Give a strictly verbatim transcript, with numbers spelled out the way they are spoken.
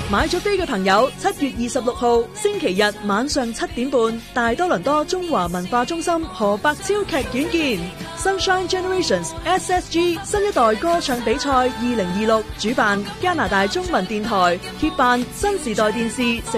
買咗飛嘅朋友，七月二十六號星期日晚上七點半，大多倫多中華文化中心何伯超劇院見。Sunshine Generations S S G 新一代歌唱比賽二零二六主辦，加拿大中文電台協辦，新時代電視。